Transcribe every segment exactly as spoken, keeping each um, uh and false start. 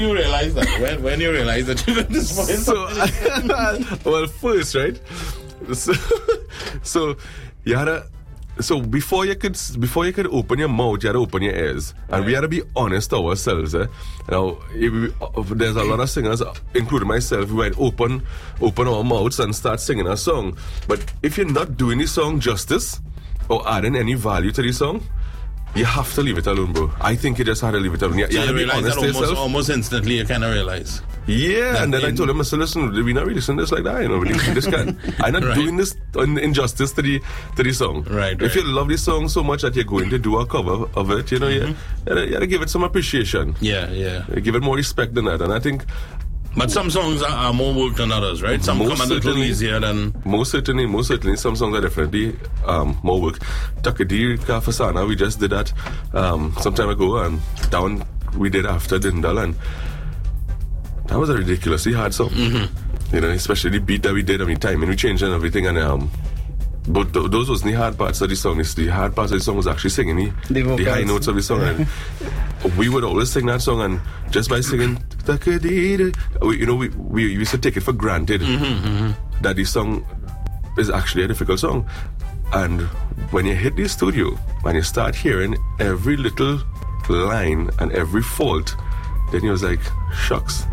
You realize that when when you realize that you're going to spoil So, well, first, right? So, so you had to. So before you could before you could open your mouth, you had to open your ears, and Right. we had to be honest to ourselves. Eh? Now, if we, there's a lot of singers, including myself, who might open open our mouths and start singing a song. But if you're not doing the song justice or adding any value to the song, you have to leave it alone, bro. I think you just had to leave it alone. You, you So had you to be realize honest that to almost, yourself. almost instantly. You kind of realize. Yeah, and then I in- told him, I said, listen, we're not really listening to this like that, you know, we listen to this guy. I'm not Right. doing this in injustice to the to the song. Right, If right. you love the song so much that you're going to do a cover of it, you know, you, you, gotta, you gotta give it some appreciation. Yeah, yeah. You give it more respect than that. And I think But some songs are, are more work than others, right? Some Most come a little certainly. easier than. most certainly, most certainly, some songs are definitely um, more work. Takadi Kafasana, we just did that um, some time ago, and down we did after Dindal, and that was a ridiculously hard song. Mm-hmm. You know, especially the beat that we did, I mean, timing, we changed and everything, and um, but th- those wasn't the hard parts of the song. It's the hard parts of the song was actually singing the, The the high vocals. notes of the song. And we would always sing that song, and just by singing, Takadi, we- you know, we, we used to take it for granted that the song is actually a difficult song. And when you hit the studio and you start hearing every little line and every fault, then you was like, shucks.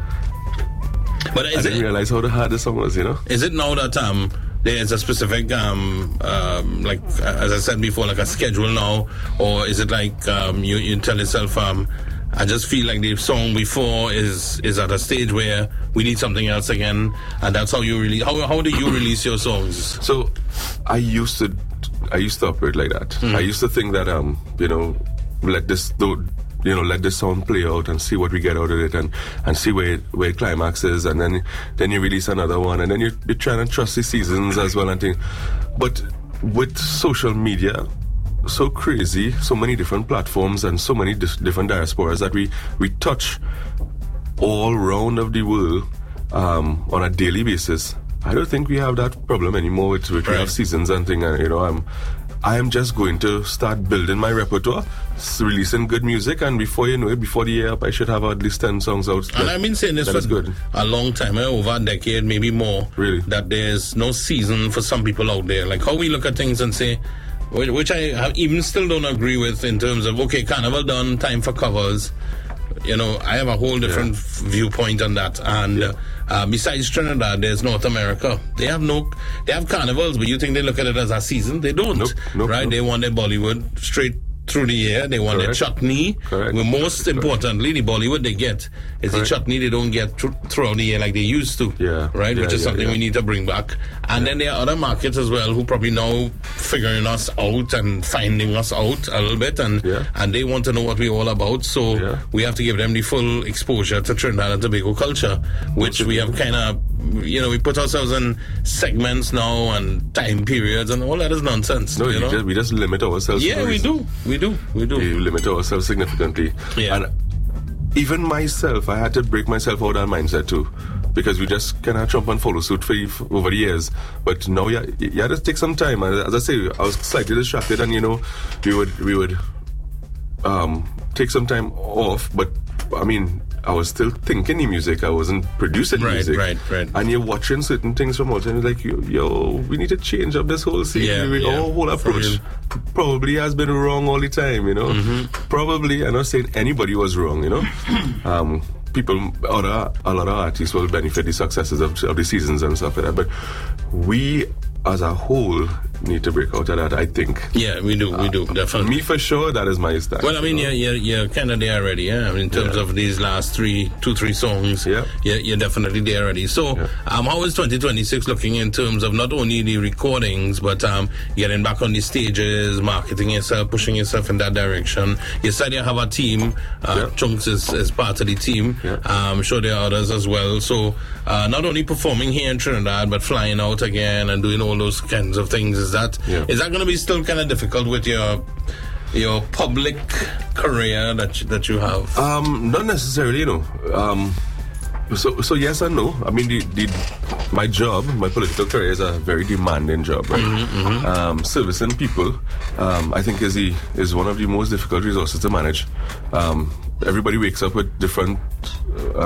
But I is didn't it, realize how hard the song was, you know? is it now that um there's a specific um um like uh, as I said before, like a schedule now, or is it like um you you tell yourself um I just feel like the song before is is at a stage where we need something else again, and that's how you really how how do you release your songs? So I used to I used to operate like that. I used to think that um, you know, let this do you know, let this song play out and see what we get out of it, and, and see where it, where it climaxes, and then then you release another one, and then you you're trying to trust the seasons as well and things. But with social media, so crazy, so many different platforms and so many dis- different diasporas that we we touch all round of the world um, on a daily basis. I don't think we have that problem anymore with, with we Right. have seasons and things. And you know, I'm I am just going to start building my repertoire, s- releasing good music, and before you know it, before the year up, I should have at least ten songs out. And that- I've been saying this that for is good. a long time, eh, over a decade, maybe more. Really? That there's no season for some people out there. Like how we look at things and say, which which I have even still don't agree with in terms of, okay, Carnival done, time for covers. You know, I have a whole different Yeah. f- viewpoint on that. And uh, uh, besides Trinidad, there's North America. They have no, they have carnivals, but you think they look at it as a season? They don't, Nope, nope, right? nope. They want their Bollywood straight through the year. They want Correct. their chutney. Correct. Well, most Correct. importantly, the Bollywood they get is Correct. the chutney they don't get thr- throughout the year like they used to. Yeah, Right? yeah, Which is yeah, something yeah. we need to bring back. And then there are other markets as well who probably now figuring us out and finding us out a little bit, and Yeah. and they want to know what we're all about. So Yeah. we have to give them the full exposure to Trinidad and Tobago culture, which we have kind of, you know, we put ourselves in segments now and time periods and all that is nonsense. No, you you know? just, we just limit ourselves. Yeah, for a we reason. do. We do. We do. We limit ourselves significantly. Yeah. And even myself, I had to break myself out of that mindset too, because we just kind of jump and follow suit for, for over the years. But now, yeah, you had to take some time. And as I say, I was slightly distracted, and you know, we would we would um, take some time off. But I mean, I was still thinking the music. I wasn't producing Right, music. right, right. And you're watching certain things from outside, and you're like, yo, yo, we need to change up this whole scene. Yeah, We- yeah, our whole for approach real. probably has been wrong all the time, you know. Mm-hmm. Probably, I'm not saying anybody was wrong, you know. um, people, other, a lot of artists will benefit the successes of, of the seasons and stuff like that. But we, as a whole, need to break out of that, I think. Yeah, we do. We do. Definitely. Me, for sure, that is my stand. Well, I mean, you know? you're, you're, you're kind of there already, yeah? I mean, in terms Yeah. of these last three, two, three songs, Yeah. you're, you're definitely there already. So, Yeah. um, how is twenty twenty-six looking in terms of not only the recordings, but um, getting back on the stages, marketing yourself, pushing yourself in that direction? You said you have a team. Uh, Yeah. Chunks is, is part of the team. Yeah. Um, I'm sure there are others as well. So, uh, not only performing here in Trinidad, but flying out again and doing all those kinds of things. Is that Yeah. is that going to be still kind of difficult with your your public career that you, that you have? Um, not necessarily, you know. Um, so, so yes and no. I mean, the, the my job, my political career is a very demanding job, right? Mm-hmm, Um, servicing people, um, I think is the is one of the most difficult resources to manage. Um, everybody wakes up with different uh,